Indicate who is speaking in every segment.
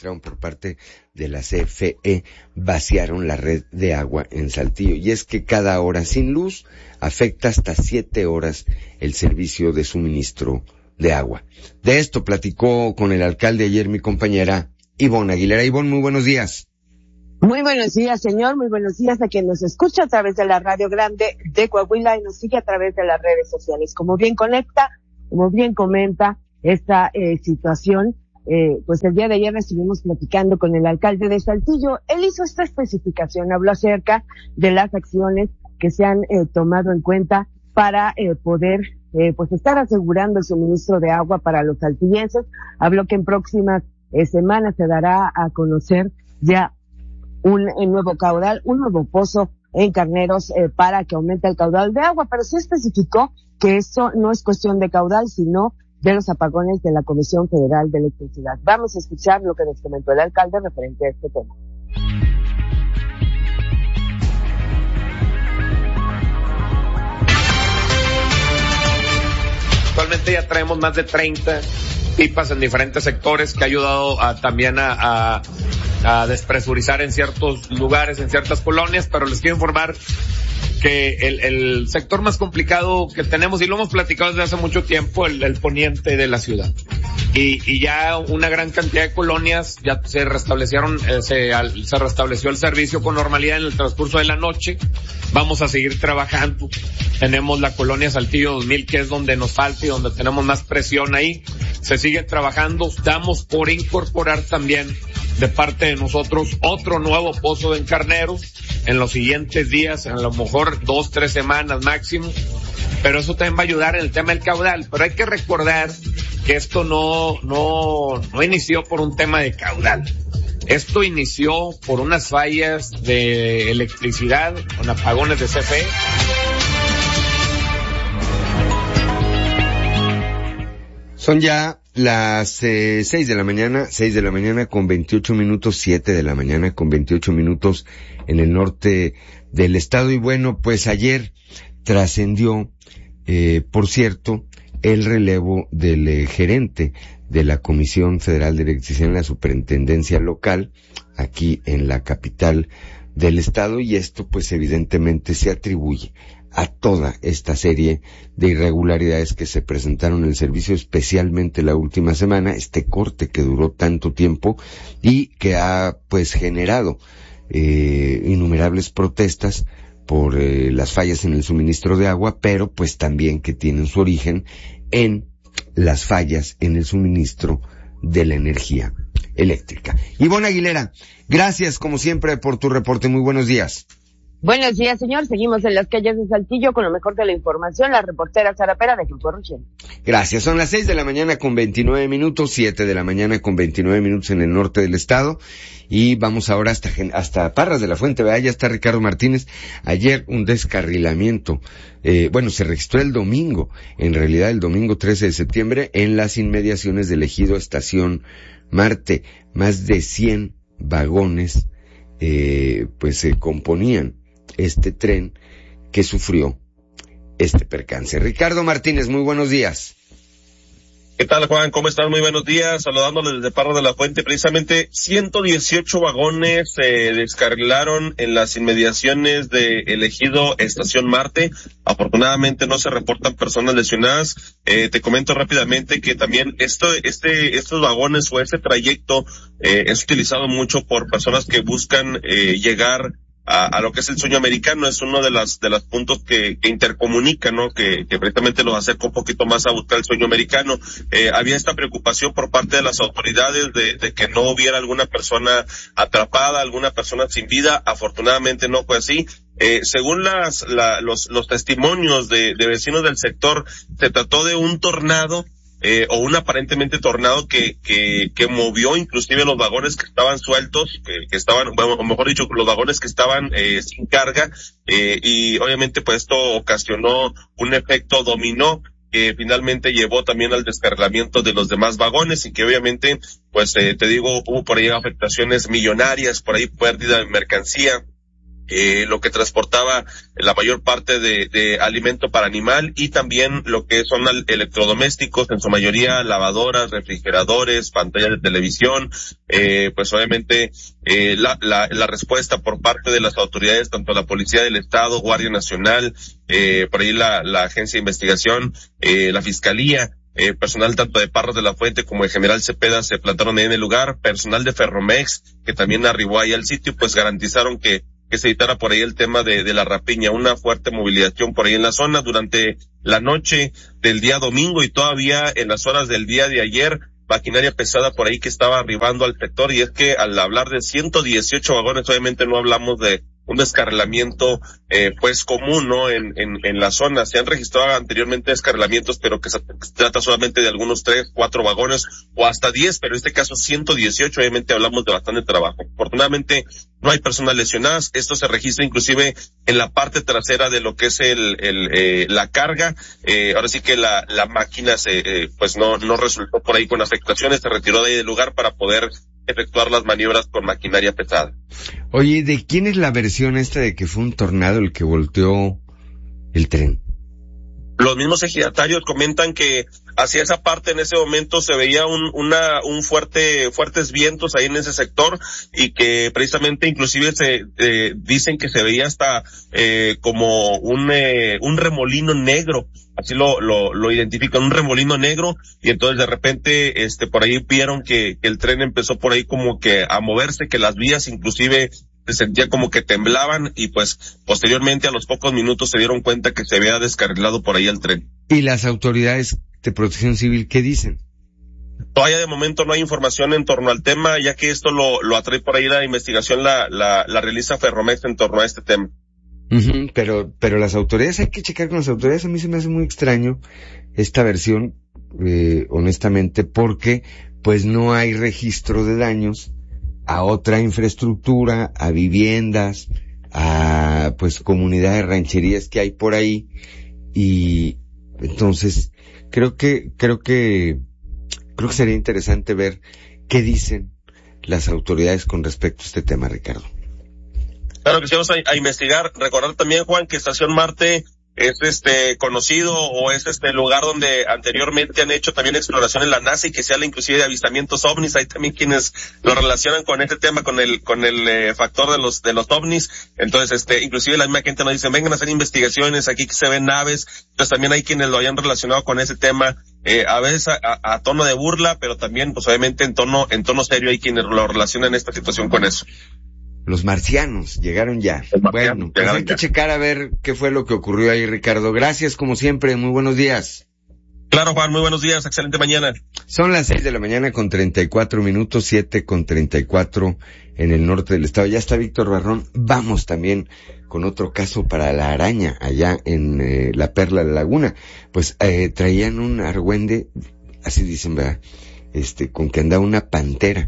Speaker 1: registraron por parte de la CFE vaciaron la red de agua en Saltillo. Y es que cada hora sin luz afecta hasta 7 horas el servicio de suministro de agua. De esto platicó con el alcalde ayer mi compañera Ivonne Aguilera. Ivonne, muy buenos días.
Speaker 2: Muy buenos días, señor. Muy buenos días a quien nos escucha a través de la Radio Grande de Coahuila y nos sigue a través de las redes sociales. Como bien comenta esta situación, pues el día de ayer estuvimos platicando con el alcalde de Saltillo. Él hizo esta especificación, habló acerca de las acciones que se han tomado en cuenta para poder pues estar asegurando el suministro de agua para los saltillenses. Habló que en próximas semanas se dará a conocer ya un nuevo caudal, un nuevo pozo en Carneros para que aumente el caudal de agua, pero sí especificó que esto no es cuestión de caudal, sino de los apagones de la Comisión Federal de Electricidad. Vamos a escuchar lo que nos comentó el alcalde referente a este tema.
Speaker 3: Actualmente ya traemos más de 30 pipas en diferentes sectores que ha ayudado también a despresurizar en ciertos lugares, en ciertas colonias, pero les quiero informar que el sector más complicado que tenemos, y lo hemos platicado desde hace mucho tiempo, el poniente de la ciudad. Y ya una gran cantidad de colonias ya se restablecieron, se restableció el servicio con normalidad en el transcurso de la noche. Vamos a seguir trabajando. Tenemos la colonia Saltillo 2000, que es donde nos falta y donde tenemos más presión ahí. Se sigue trabajando. Estamos por incorporar también de parte de nosotros otro nuevo pozo en Carneros en los siguientes días, a lo mejor 2-3 semanas máximo, pero eso también va a ayudar en el tema del caudal. Pero hay que recordar que esto no inició por un tema de caudal. Esto inició por unas fallas de electricidad con apagones de CFE.
Speaker 1: Son ya las 6 de la mañana con 28 minutos, 7 de la mañana con 28 minutos en el norte del estado. Y bueno, pues ayer trascendió, por cierto, el relevo del gerente de la Comisión Federal de Electricidad en la superintendencia local, aquí en la capital del estado, y esto pues evidentemente se atribuye a toda esta serie de irregularidades que se presentaron en el servicio, especialmente la última semana, este corte que duró tanto tiempo y que ha pues generado innumerables protestas por las fallas en el suministro de agua, pero pues también que tienen su origen en las fallas en el suministro de la energía eléctrica. Ivonne Aguilera, gracias como siempre por tu reporte. Muy buenos días.
Speaker 2: Buenos días, señor. Seguimos en las calles de Saltillo con lo mejor de la información. La reportera Sara Pera de Grupo Rochelle.
Speaker 1: Gracias. Son las 6 de la mañana con 29 minutos, 7 de la mañana con 29 minutos en el norte del estado. Y vamos ahora hasta Parras de la Fuente, ¿verdad? Ya está Ricardo Martínez. Ayer un descarrilamiento. Se registró el domingo, en realidad el domingo 13 de septiembre, en las inmediaciones del ejido Estación Marte. Más de 100 vagones, se componían este tren que sufrió este percance. Ricardo Martínez, muy buenos días.
Speaker 4: ¿Qué tal, Juan? ¿Cómo estás? Muy buenos días. Saludándoles desde Parras de la Fuente. Precisamente 118 vagones se descarrilaron en las inmediaciones de el ejido Estación Marte. Afortunadamente no se reportan personas lesionadas. Te comento rápidamente que también estos vagones o este trayecto es utilizado mucho por personas que buscan llegar a lo que es el sueño americano. Es uno de las puntos que intercomunica, ¿no? Que precisamente los acerca un poquito más a buscar el sueño americano. Había esta preocupación por parte de las autoridades de que no hubiera alguna persona atrapada, alguna persona sin vida. Afortunadamente no fue así. Según los testimonios de vecinos del sector, se trató de un tornado, o un aparentemente tornado que movió inclusive los vagones que estaban sueltos, que estaban, bueno, o mejor dicho, los vagones que estaban sin carga, y obviamente pues esto ocasionó un efecto dominó que finalmente llevó también al descarrilamiento de los demás vagones y que obviamente pues hubo por ahí afectaciones millonarias, por ahí pérdida de mercancía. lo que transportaba la mayor parte de alimento para animal y también lo que son electrodomésticos, en su mayoría lavadoras, refrigeradores, pantallas de televisión. Pues obviamente la respuesta por parte de las autoridades, tanto la Policía del Estado, Guardia Nacional, por ahí la Agencia de Investigación, la Fiscalía, personal tanto de Parras de la Fuente como de General Cepeda se plantaron ahí en el lugar, personal de Ferromex que también arribó ahí al sitio, pues garantizaron que se evitara por ahí el tema de la rapiña, una fuerte movilización por ahí en la zona durante la noche del día domingo y todavía en las horas del día de ayer, maquinaria pesada por ahí que estaba arribando al sector, y es que al hablar de 118 vagones, obviamente no hablamos de un descarrilamiento pues común, ¿no? En la zona se han registrado anteriormente descarrilamientos, pero que se trata solamente de algunos 3, 4 vagones o hasta 10, pero en este caso 118, obviamente hablamos de bastante trabajo. Afortunadamente no hay personas lesionadas, esto se registra inclusive en la parte trasera de lo que es la carga. Ahora sí que la máquina pues no resultó por ahí con afectaciones, se retiró de ahí del lugar para poder efectuar las maniobras con maquinaria pesada.
Speaker 1: Oye, ¿de quién es la versión esta de que fue un tornado el que volteó el tren?
Speaker 4: Los mismos ejidatarios comentan que hacia esa parte en ese momento se veía fuertes vientos ahí en ese sector y que precisamente inclusive dicen que se veía hasta como un remolino negro, así lo identifican, un remolino negro, y entonces de repente por ahí vieron que el tren empezó por ahí como que a moverse, que las vías inclusive se sentía como que temblaban y pues posteriormente a los pocos minutos se dieron cuenta que se había descarrilado por ahí el tren.
Speaker 1: ¿Y las autoridades de Protección Civil qué dicen?
Speaker 4: Todavía de momento no hay información en torno al tema, ya que esto lo atrae por ahí la investigación, la realiza Ferromex en torno a este tema.
Speaker 1: Uh-huh, pero las autoridades, hay que checar con las autoridades. A mí se me hace muy extraño esta versión, honestamente, porque pues no hay registro de daños a otra infraestructura, a viviendas, a pues comunidades rancherías que hay por ahí, y entonces creo que sería interesante ver qué dicen las autoridades con respecto a este tema, Ricardo.
Speaker 4: Claro que sí, vamos a investigar. Recordar también, Juan, que Estación Marte es conocido o es lugar donde anteriormente han hecho también exploración en la NASA y que se habla inclusive de avistamientos ovnis. Hay también quienes lo relacionan con este tema, con el factor de los ovnis. Entonces, inclusive la misma gente nos dice, vengan a hacer investigaciones, aquí que se ven naves. Entonces también hay quienes lo hayan relacionado con ese tema, a veces a tono de burla, pero también pues obviamente en tono serio hay quienes lo relacionan esta situación con eso.
Speaker 1: Los marcianos llegaron ya. Bueno, pues hay que checar a ver qué fue lo que ocurrió ahí, Ricardo. Gracias, como siempre. Muy buenos días.
Speaker 4: Claro, Juan, muy buenos días. Excelente mañana.
Speaker 1: Son las 6 de la mañana con 34 minutos, 7 con 34 en el norte del estado. Ya está Víctor Barrón. Vamos también con otro caso para la araña allá en la Perla de la Laguna. Pues traían un argüende, así dicen, ¿verdad? Con que andaba una pantera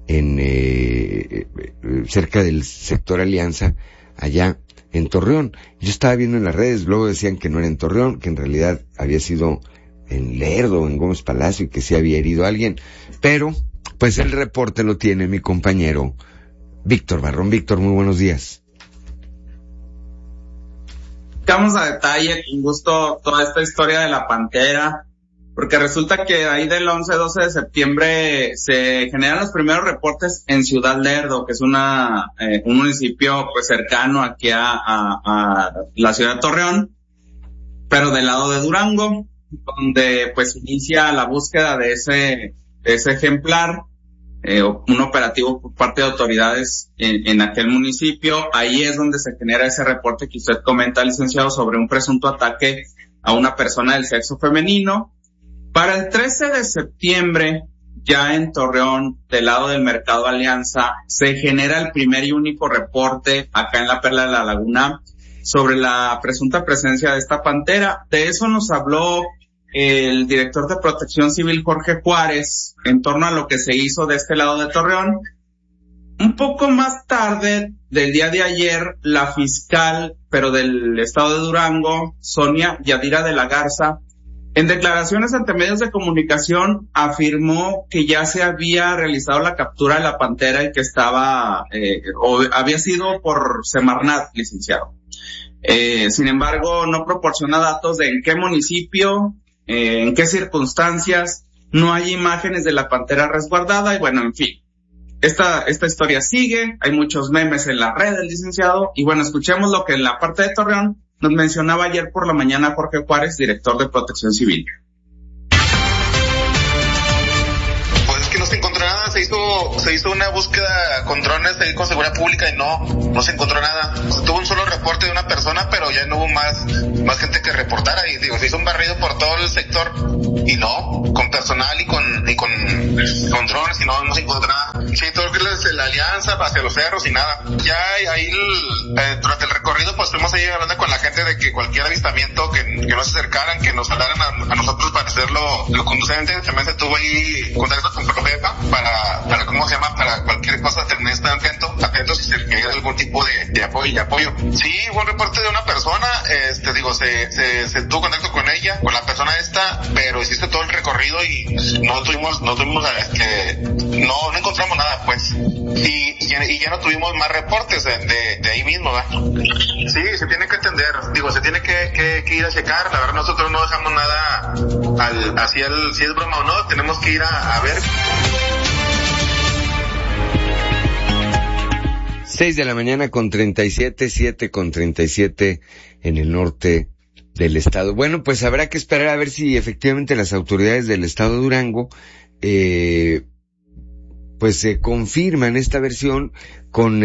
Speaker 1: cerca del sector Alianza, allá en Torreón. Yo estaba viendo en las redes, luego decían que no era en Torreón, que en realidad había sido en Lerdo, en Gómez Palacio, y que sí había herido a alguien, pero pues el reporte lo tiene mi compañero Víctor Barrón. Víctor, muy buenos días.
Speaker 5: Vamos a detalle, con gusto, toda esta historia de la pantera, porque resulta que ahí del 11-12 de septiembre se generan los primeros reportes en Ciudad Lerdo, que es un municipio pues cercano aquí a la ciudad de Torreón, pero del lado de Durango, donde pues inicia la búsqueda de ese ejemplar, un operativo por parte de autoridades en aquel municipio. Ahí es donde se genera ese reporte que usted comenta, licenciado, sobre un presunto ataque a una persona del sexo femenino. Para el 13 de septiembre, ya en Torreón, del lado del Mercado Alianza, se genera el primer y único reporte acá en la Perla de la Laguna sobre la presunta presencia de esta pantera. De eso nos habló el director de Protección Civil, Jorge Juárez, en torno a lo que se hizo de este lado de Torreón. Un poco más tarde del día de ayer, la fiscal, pero del estado de Durango, Sonia Yadira de la Garza, En declaraciones ante medios de comunicación afirmó que ya se había realizado la captura de la pantera y que estaba, o había sido por Semarnat, licenciado. Sin embargo, no proporciona datos de en qué municipio, en qué circunstancias, no hay imágenes de la pantera resguardada y bueno, en fin. Esta historia sigue, hay muchos memes en la red del licenciado y bueno, escuchemos lo que en la parte de Torreón nos mencionaba ayer por la mañana Jorge Juárez, director de Protección Civil.
Speaker 6: Pues es que no se encontró nada, se hizo una búsqueda con drones ahí con seguridad pública y no se encontró nada. Se tuvo un solo reporte de una persona, pero ya no hubo más gente que reportara y digo, se hizo un barrido por todo el sector y no, con personal y con drones y no se encontró nada. Sí, todo la alianza hacia los cerros y nada. Ya ahí durante el recorrido pues fuimos ahí hablando con la gente de que cualquier avistamiento que no se acercaran, que nos hablaran a nosotros para hacerlo conducente. También se tuvo ahí contacto con Profeta para ¿cómo se llama? Para cualquier cosa también estar atentos si se requiere algún tipo de apoyo. Sí, hubo un reporte de una persona, se tuvo contacto con ella, con la persona esta, pero hiciste todo el recorrido y no encontramos nada, pues. Y ya no tuvimos más reportes de ahí mismo, ¿verdad? Sí, se tiene que atender, se tiene que ir a checar, la verdad nosotros no dejamos nada si es broma o no, tenemos que ir a ver.
Speaker 1: 6 de la mañana con 37, 7 con 37 en el norte del estado. Bueno, pues habrá que esperar a ver si efectivamente las autoridades del estado de Durango, pues se confirman esta versión con,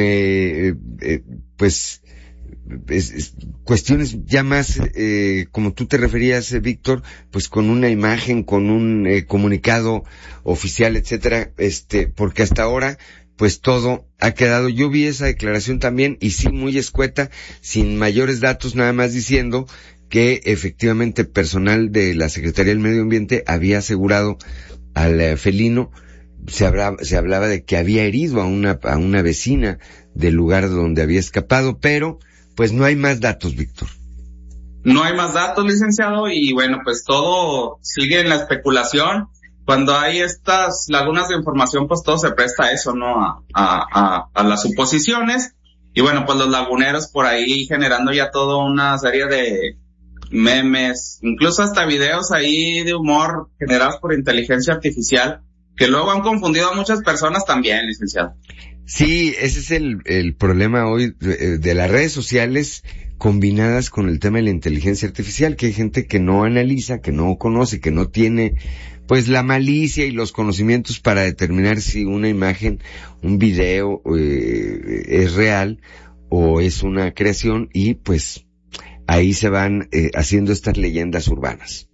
Speaker 1: cuestiones ya más, como tú te referías, Víctor, pues con una imagen, con un comunicado oficial, etcétera, porque hasta ahora pues todo ha quedado. Yo vi esa declaración también y sí muy escueta, sin mayores datos, nada más diciendo que efectivamente personal de la Secretaría del Medio Ambiente había asegurado al felino, se hablaba de que había herido a una vecina del lugar donde había escapado, pero pues no hay más datos, Víctor.
Speaker 5: No hay más datos, licenciado, y bueno, pues todo sigue en la especulación. Cuando hay estas lagunas de información, pues todo se presta a eso, ¿no? A las suposiciones. Y bueno, pues los laguneros por ahí generando ya toda una serie de memes, incluso hasta videos ahí de humor generados por inteligencia artificial, que luego han confundido a muchas personas también, licenciado.
Speaker 1: Sí, ese es el problema hoy de las redes sociales combinadas con el tema de la inteligencia artificial, que hay gente que no analiza, que no conoce, que no tiene pues la malicia y los conocimientos para determinar si una imagen, un video es real o es una creación, y pues ahí se van haciendo estas leyendas urbanas.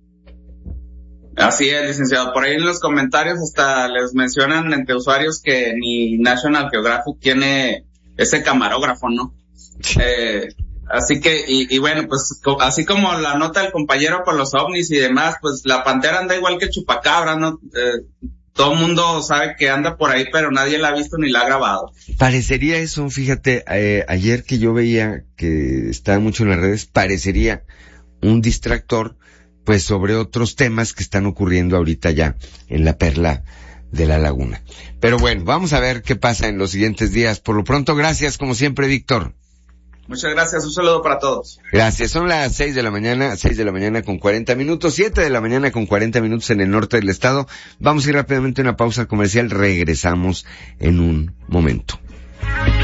Speaker 5: Así es, licenciado. Por ahí en los comentarios hasta les mencionan entre usuarios que ni National Geographic tiene ese camarógrafo, ¿no? Así que, y bueno, pues así como la nota del compañero con los ovnis y demás, pues la pantera anda igual que chupacabra, ¿no? Todo el mundo sabe que anda por ahí, pero nadie la ha visto ni la ha grabado.
Speaker 1: Parecería eso, fíjate, ayer que yo veía que estaba mucho en las redes, parecería un distractor, pues sobre otros temas que están ocurriendo ahorita ya en la perla de la laguna. Pero bueno, vamos a ver qué pasa en los siguientes días. Por lo pronto, gracias como siempre, Víctor.
Speaker 5: Muchas gracias, un saludo para todos.
Speaker 1: Gracias, son las 6 de la mañana con 40 minutos, 7 de la mañana con 40 minutos en el norte del estado. Vamos a ir rápidamente a una pausa comercial, regresamos en un momento.